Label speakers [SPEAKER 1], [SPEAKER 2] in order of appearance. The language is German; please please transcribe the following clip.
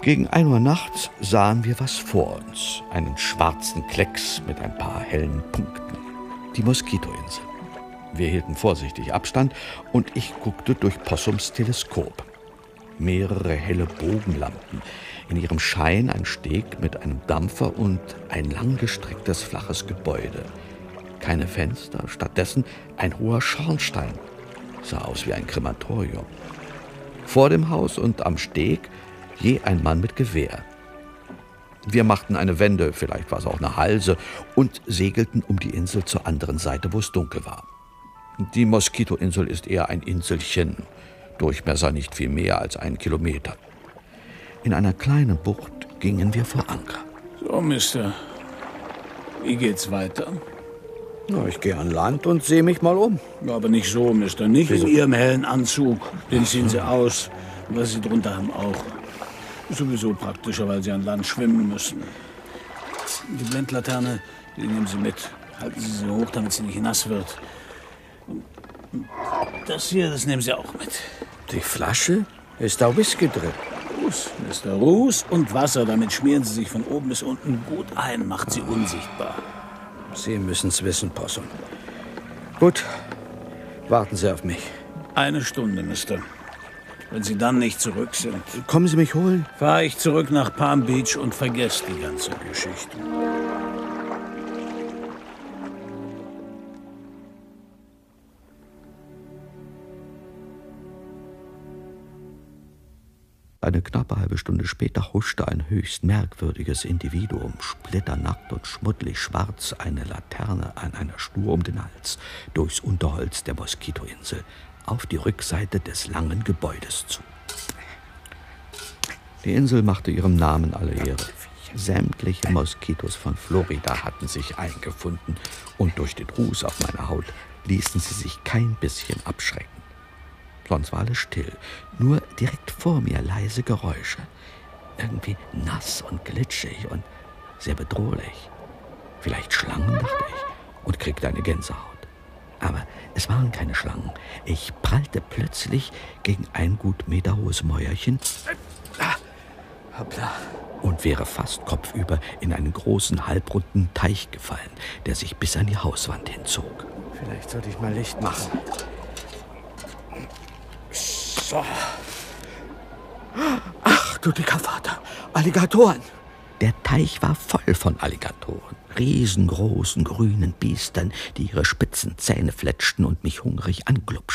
[SPEAKER 1] Gegen 1 Uhr nachts sahen wir was vor uns. Einen schwarzen Klecks mit ein paar hellen Punkten. Die Moskitoinsel. Wir hielten vorsichtig Abstand und ich guckte durch Possums Teleskop. Mehrere helle Bogenlampen. In ihrem Schein ein Steg mit einem Dampfer und ein langgestrecktes flaches Gebäude. Keine Fenster, stattdessen ein hoher Schornstein. Sah aus wie ein Krematorium. Vor dem Haus und am Steg je ein Mann mit Gewehr. Wir machten eine Wende, vielleicht war es auch eine Halse, und segelten um die Insel zur anderen Seite, wo es dunkel war. Die Moskitoinsel ist eher ein Inselchen, Durchmesser nicht viel mehr als 1 Kilometer. In einer kleinen Bucht gingen wir vor Anker.
[SPEAKER 2] So, Mister, wie geht's weiter?
[SPEAKER 3] Na, ich gehe an Land und sehe mich mal um.
[SPEAKER 2] Aber nicht so, Mister, nicht
[SPEAKER 3] Wieso?
[SPEAKER 2] in Ihrem hellen Anzug. Den ziehen Sie aus. Und was Sie drunter haben auch. Sowieso praktischer, weil Sie an Land schwimmen müssen. Die Blendlaterne, die nehmen Sie mit. Halten Sie sie hoch, damit sie nicht nass wird. Und das hier, das nehmen Sie auch mit.
[SPEAKER 3] Die Flasche? Ist da Whisky drin?
[SPEAKER 2] Ruß, Mr. Ruß und Wasser. Damit schmieren Sie sich von oben bis unten gut ein, macht Sie unsichtbar.
[SPEAKER 3] Sie müssen's wissen, Possum. Gut, warten Sie auf mich.
[SPEAKER 2] 1 Stunde, Mister. Wenn Sie dann nicht zurück sind,
[SPEAKER 3] Kommen Sie mich holen?
[SPEAKER 2] fahre ich zurück nach Palm Beach und vergesse die ganze Geschichte.
[SPEAKER 1] Eine knappe halbe Stunde später huschte ein höchst merkwürdiges Individuum, splitternackt und schmuddelig schwarz, eine Laterne an einer Schnur um den Hals, durchs Unterholz der Moskitoinsel, auf die Rückseite des langen Gebäudes zu. Die Insel machte ihrem Namen alle Ehre. Sämtliche Moskitos von Florida hatten sich eingefunden und durch den Ruß auf meiner Haut ließen sie sich kein bisschen abschrecken. Sonst war alles still, nur direkt vor mir leise Geräusche. Irgendwie nass und glitschig und sehr bedrohlich. Vielleicht Schlangen, dachte ich, und kriegte eine Gänsehaut. Aber es waren keine Schlangen. Ich prallte plötzlich gegen ein gut meterhohes Mäuerchen
[SPEAKER 3] Hoppla.
[SPEAKER 1] und wäre fast kopfüber in einen großen, halbrunden Teich gefallen, der sich bis an die Hauswand hinzog.
[SPEAKER 3] Vielleicht sollte ich mal Licht machen. So. Ach, du dicker Vater. Alligatoren.
[SPEAKER 1] Der Teich war voll von Alligatoren, riesengroßen grünen Biestern, die ihre spitzen Zähne fletschten und mich hungrig anglupschten.